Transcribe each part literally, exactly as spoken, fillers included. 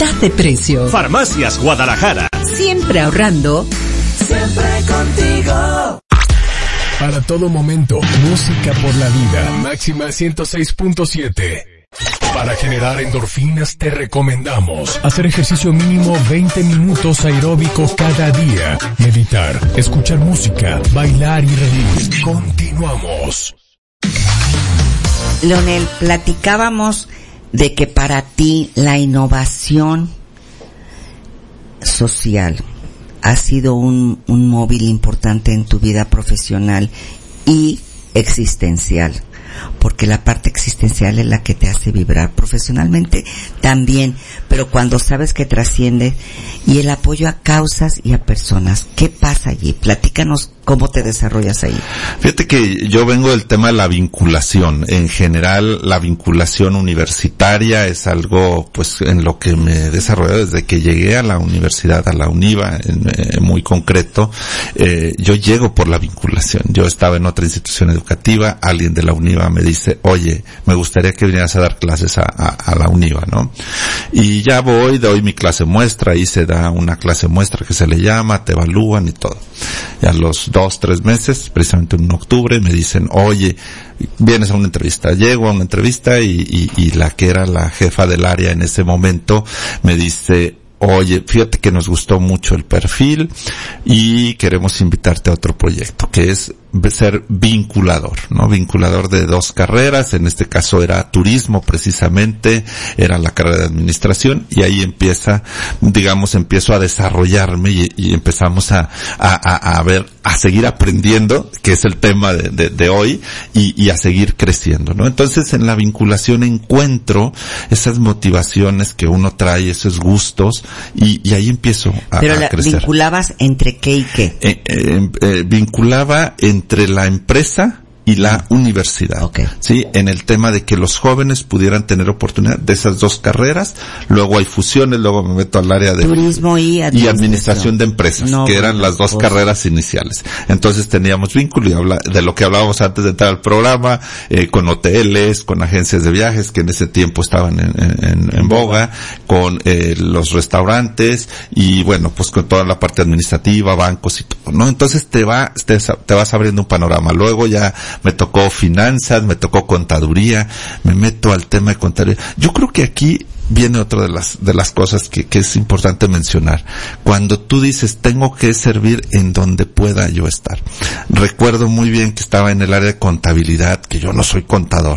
mitad de precio. Farmacias Guadalajara. Siempre ahorrando. Siempre contigo. Para todo momento, música por la vida. Máxima ciento seis punto siete. Para generar endorfinas te recomendamos hacer ejercicio mínimo veinte minutos aeróbico cada día, meditar, escuchar música, bailar y reír. Continuamos. Leonel, platicábamos de que para ti la innovación social ha sido un, un móvil importante en tu vida profesional y existencial, porque la parte existencial es la que te hace vibrar profesionalmente también, pero cuando sabes que trasciende, y el apoyo a causas y a personas. ¿Qué pasa allí? Platícanos cómo te desarrollas ahí. Fíjate que yo vengo del tema de la vinculación. En general, la vinculación universitaria es algo, pues, en lo que me he desarrollado desde que llegué a la universidad, a la UNIVA, en, eh, muy concreto. Eh, yo llego por la vinculación. Yo estaba en otra institución educativa, alguien de la UNIVA me dice, oye, me gustaría que vinieras a dar clases a, a, a la UNIVA, ¿no? Y ya voy, doy mi clase muestra, ahí se da una clase muestra que se le llama, te evalúan y todo. Y a los dos, tres meses, precisamente en octubre, me dicen, oye, vienes a una entrevista. Llego a una entrevista y, y, y la que era la jefa del área en ese momento me dice, oye, fíjate que nos gustó mucho el perfil y queremos invitarte a otro proyecto, que es ser vinculador, ¿no? Vinculador de dos carreras, en este caso era turismo precisamente, era la carrera de administración, y ahí empieza, digamos, empiezo a desarrollarme y, y empezamos a, a, a, a ver, a seguir aprendiendo, que es el tema de, de, de hoy, y, y a seguir creciendo, ¿no? Entonces en la vinculación encuentro esas motivaciones que uno trae, esos gustos, y, y ahí empiezo a, Pero a la, crecer. ¿vinculabas entre qué y qué? Eh, eh, eh, vinculaba entre la empresa y la universidad, okay. sí, en el tema de que los jóvenes pudieran tener oportunidad de esas dos carreras. Luego hay fusiones, luego me meto al área de turismo y administración, y administración de empresas, no, que eran las dos pues. carreras iniciales. Entonces teníamos vínculo, y habla de lo que hablábamos antes de entrar al programa, eh, con hoteles, con agencias de viajes que en ese tiempo estaban en, en, en boga, con eh, los restaurantes, y bueno, pues con toda la parte administrativa, bancos y todo, ¿no? Entonces te va, te, te vas abriendo un panorama. Luego ya me tocó finanzas, me tocó contaduría, me meto al tema de contaduría. Yo creo que aquí viene otra de las de las cosas que, que es importante mencionar. Cuando tú dices, tengo que servir en donde pueda yo estar. Recuerdo muy bien que estaba en el área de contabilidad, que yo no soy contador,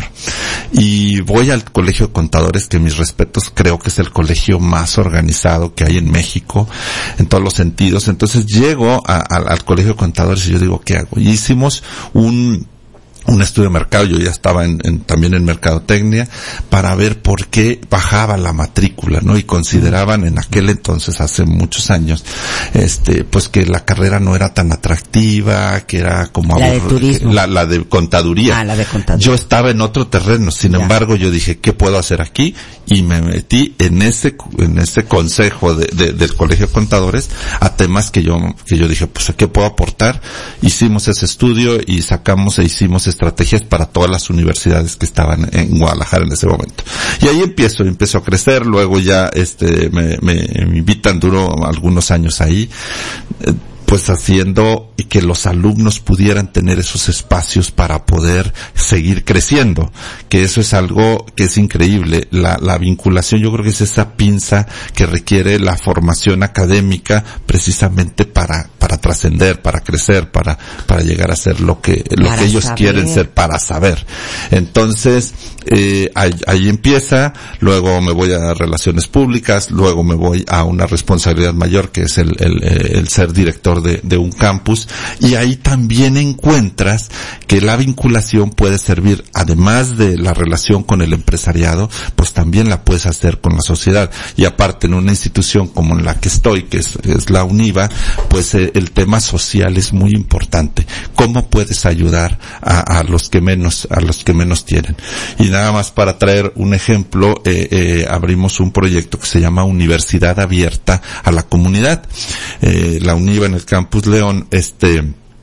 y voy al colegio de contadores, que mis respetos, creo que es el colegio más organizado que hay en México, en todos los sentidos. Entonces llego a, a, al colegio de contadores y yo digo, ¿qué hago? Y hicimos un un estudio de mercado, yo ya estaba en, en, también en mercadotecnia, para ver por qué bajaba la matrícula, ¿no? Y consideraban en aquel entonces, hace muchos años, este, pues que la carrera no era tan atractiva, que era como la de turismo, la, la de contaduría. Ah, la de contaduría. Yo estaba en otro terreno, sin ya. embargo, yo dije, ¿qué puedo hacer aquí? Y me metí en ese, en ese consejo de, de, del colegio de contadores a temas que yo, que yo dije, pues, ¿qué puedo aportar? Hicimos ese estudio y sacamos e hicimos estrategias para todas las universidades que estaban en Guadalajara en ese momento. Y ahí empiezo, empiezo a crecer. Luego ya, este, me, me, me invitan, duro algunos años ahí, eh, pues haciendo que los alumnos pudieran tener esos espacios para poder seguir creciendo, que eso es algo que es increíble. La, la vinculación, yo creo que es esa pinza que requiere la formación académica precisamente para, para trascender, para crecer, para, para llegar a ser lo que, lo que ellos saber. quieren ser, para saber. Entonces, eh, ahí, ahí empieza, luego me voy a relaciones públicas, luego me voy a una responsabilidad mayor, que es el, el, el ser director De, de un campus, y ahí también encuentras que la vinculación puede servir, además de la relación con el empresariado, pues también la puedes hacer con la sociedad. Y aparte, en una institución como en la que estoy, que es, es la UNIVA, pues eh, el tema social es muy importante. ¿Cómo puedes ayudar a, a los que menos, a los que menos tienen? Y nada más para traer un ejemplo, eh, eh, abrimos un proyecto que se llama Universidad Abierta a la Comunidad. Eh, la UNIVA en el Campus León, este,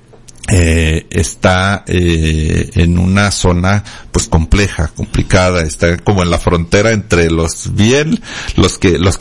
eh, está, eh, en una zona, pues compleja, complicada, está como en la frontera entre los bien, los que, los